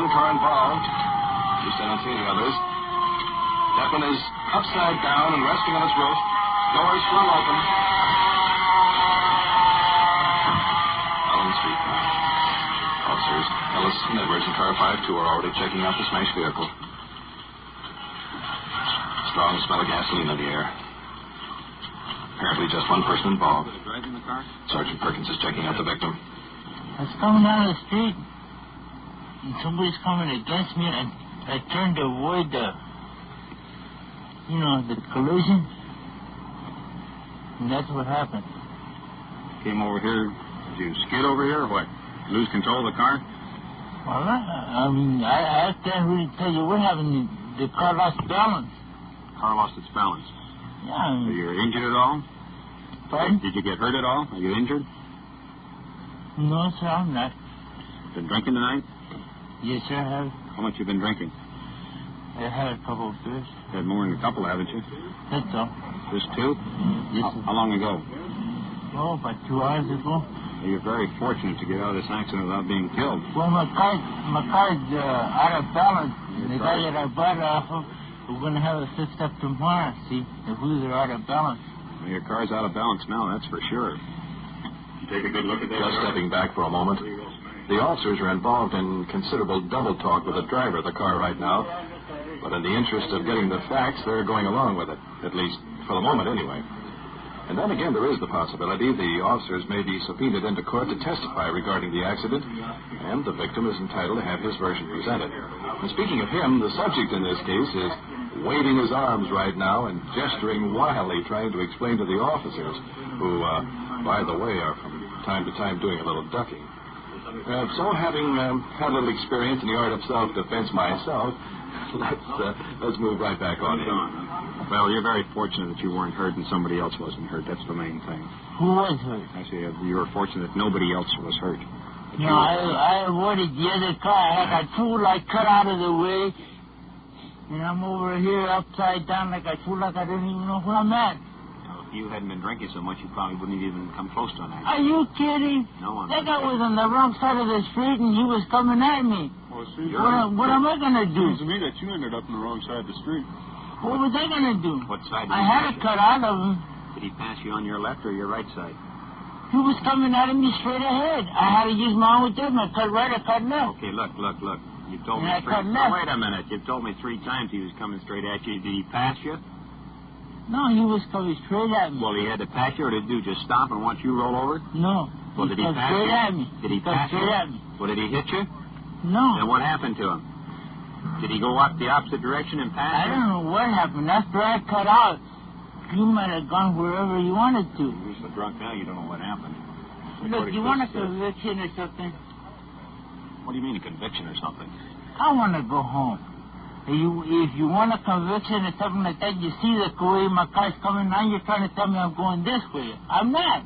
one car involved. At least I don't see any others. That one is upside down and resting on its roof. Doors flung open. Out on the street now. Officers Ellis and Edwards in car 5-2 are already checking out the smashed vehicle. Strong smell of gasoline in the air. Apparently just one person involved. Driving the car? Sergeant Perkins is checking out the victim. I was coming down the street, and somebody's coming against me, and I turned to avoid the collision. And that's what happened. Came over here. Did you skid over here or what? Lose control of the car? Well, I can't really tell you what happened. The car lost balance. Car lost its balance. Yeah. Are you injured at all? Pardon? Did you get hurt at all? Are you injured? No, sir, I'm not. Been drinking tonight? Yes, sir, I have. How much you been drinking? I had a couple of beers. Had more than a couple, haven't you? That's all. Just two? Yes, sir. How long ago? Oh, about 2 hours ago. You're very fortunate to get out of this accident without being killed. Well, my car's out of balance. The guy that I bought it off of, we're going to have it fixed up tomorrow, see? The wheels are out of balance. Well, your car's out of balance now, that's for sure. Take a good look at that. Just stepping back for a moment. The officers are involved in considerable double talk with the driver of the car right now. But in the interest of getting the facts, they're going along with it. At least for the moment, anyway. And then again, there is the possibility the officers may be subpoenaed into court to testify regarding the accident, and the victim is entitled to have his version presented. And speaking of him, the subject in this case is waving his arms right now and gesturing wildly, trying to explain to the officers, who, by the way, are from time to time doing a little ducking. So having had a little experience in the art of self-defense myself, let's move right back on in. Well, you're very fortunate that you weren't hurt and somebody else wasn't hurt. That's the main thing. Who was hurt? I say you were fortunate that nobody else was hurt. No, I avoided the other car. I had a tool I cut out of the way, and I'm over here upside down like a fool, like I don't even know where I'm at. If you hadn't been drinking so much, you probably wouldn't even come close to an accident. Are you kidding? No, that guy was on the wrong side of the street, and he was coming at me. Well, what am I going to do? Seems to me that you ended up on the wrong side of the street. What was I going to do? What side did I he had pass to you? cut out of him. Did he pass you on your left or your right side? He was coming at me straight ahead. I had to use my own judgment. Cut right or cut left. Okay, look. You told me And I three cut left. Wait a minute. You told me 3 times he was coming straight at you. Did he pass you? No, he was coming straight at me. Well, he had to pass you, or did he just stop and watch you roll over? No. Well, did he cut pass straight you? at me. Did he cut pass straight you? at me. Well, did he hit you? No. Then what happened to him? Did he go up the opposite direction and pass I you? don't know what happened. After I cut out, you might have gone wherever you wanted to. You're so drunk now, you don't know what happened. Look, you want a conviction or something? What do you mean, a conviction or something? I want to go home. If you want a conviction or something like that, you see the way my car's coming. Now you're trying to tell me I'm going this way. I'm not.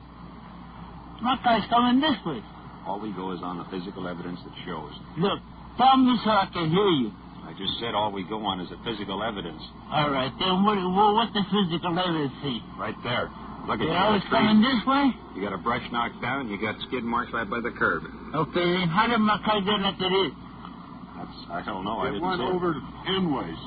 My car's coming this way. All we go is on the physical evidence that shows. Look, tell me so I can hear you. I just said all we go on is the physical evidence. All right, then what's the physical evidence see? Right there. Look at you. I was coming this way? You got a brush knocked down, you got skid marks right by the curb. Okay, then how did my car get like it is? I don't know. I It didn't went see over endways.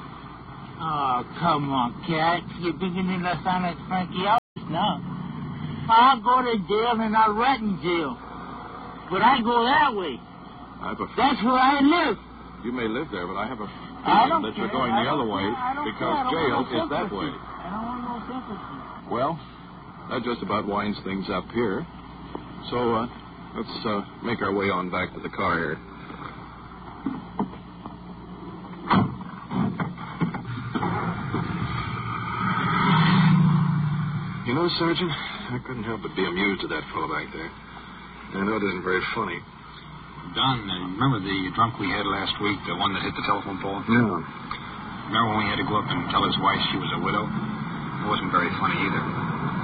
Oh, come on, cat. You're beginning to sound like Frankie Ellis now. I'll go to jail and I'll rot in jail. But I go that way. That's where I live. You may live there, but I have a I don't feeling that you're care. going the other way because jail is that way. I don't want no sympathy. Well, that just about winds things up here. So let's make our way on back to the car here. You know, Sergeant, I couldn't help but be amused at that fellow back there. I know it isn't very funny. Don, remember the drunk we had last week, the one that hit the telephone pole? Yeah. Remember when we had to go up and tell his wife she was a widow? It wasn't very funny either.